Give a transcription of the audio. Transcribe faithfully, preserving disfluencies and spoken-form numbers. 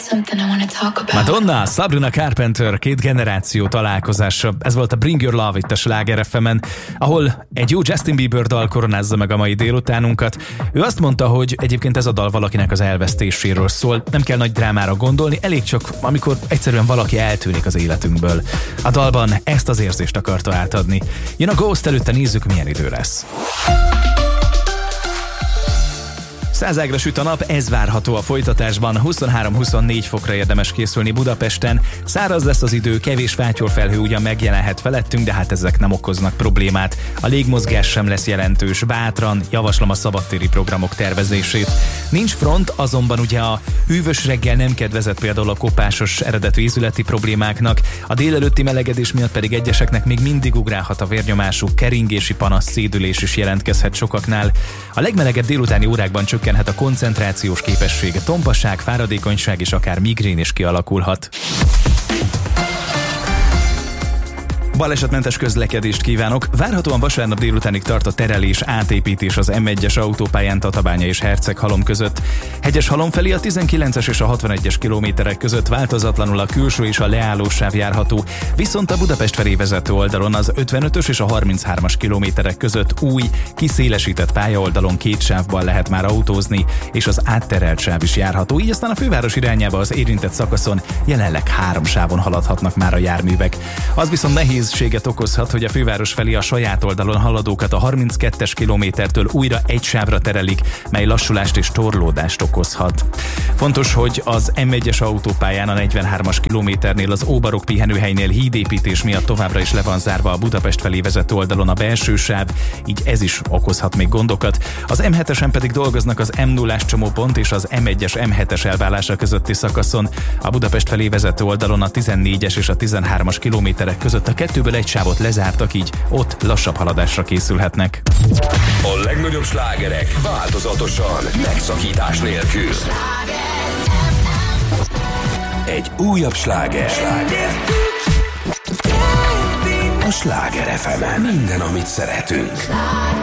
Madonna, Sabrina Carpenter, két generáció találkozása. Ez volt a Bring Your Love itt a Sláger ef emen, ahol egy jó Justin Bieber dal koronázza meg a mai délutánunkat. Ő azt mondta, hogy egyébként ez a dal valakinek az elvesztéséről szól. Nem kell nagy drámára gondolni, elég csak amikor egyszerűen valaki eltűnik az életünkből. A dalban ezt az érzést akarta átadni. Jön a Ghost, előtte nézzük, milyen idő lesz. Százágra süt a nap, ez várható a folytatásban, huszonhárom-huszonnégy fokra érdemes készülni Budapesten. Száraz lesz az idő, kevés fátyolfelhő ugyan megjelenhet felettünk, de hát ezek nem okoznak problémát. A légmozgás sem lesz jelentős, bátran javaslom a szabadtéri programok tervezését. Nincs front, azonban ugye a hűvös reggel nem kedvezett például a kopásos eredetű ízületi problémáknak, a délelőtti melegedés miatt pedig egyeseknek még mindig ugrálhat a vérnyomásuk, keringési panasz, szédülés is jelentkezhet sokaknál. A legmelegebb délutáni órákban csökkenhet a koncentrációs képesség, tompasság, fáradékonyság és akár migrén is kialakulhat. Balesetmentes közlekedést kívánok! Várhatóan vasárnap délutánig tart a terelés, átépítés az em egyes autópályán Tatabánya és Herceghalom között. Hegyeshalom felé a tizenkilences és a hatvanegyes kilométerek között változatlanul a külső és a leállósáv járható, viszont a Budapest felé vezető oldalon az ötvenötös és a harminchármas kilométerek között új, kiszélesített pályaoldalon két sávban lehet már autózni, és az átterelt sáv is járható, így aztán a főváros irányába az érintett szakaszon jelenleg három sávon haladhatnak már a járművek. Az viszont nehéz Nehézséget okozhat, hogy a főváros felé a saját oldalon haladókat a harminckettes kilométertől újra egy sávra terelik, mely lassulást és torlódást okozhat. Fontos, hogy az em egyes autópályán a negyvenhármas kilométernél az Óbarok pihenőhelynél hídépítés miatt továbbra is le van zárva a Budapest felé vezető oldalon a belső sáv, így ez is okozhat még gondokat. Az em hetesen pedig dolgoznak az em nullás csomópont és az em egyes em hetes elválása közötti szakaszon. A Budapest felé vezető oldalon a tizennégyes és a tizenhármas kilométerek között a kettőből egy sávot lezártak, így ott lassabb haladásra készülhetnek. A legnagyobb slágerek változatosan, megszakítás nélkül. Egy újabb sláger. sláger. A Sláger ef emen minden, amit szeretünk.